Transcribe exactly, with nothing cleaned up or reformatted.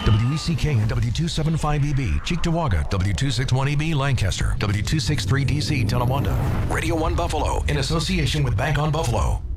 W E C K and W two seventy-five E B, Cheektowaga, W two sixty-one E B, Lancaster, W two sixty-three D C, Tonawanda. Radio one Buffalo, in association with Bank on Buffalo.